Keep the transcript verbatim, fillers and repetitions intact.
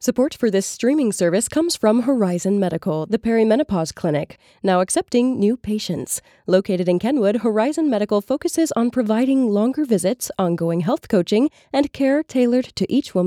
Support for this streaming service comes from Horizon Medical, the perimenopause clinic, now accepting new patients. Located in Kenwood, Horizon Medical focuses on providing longer visits, ongoing health coaching, and care tailored to each woman.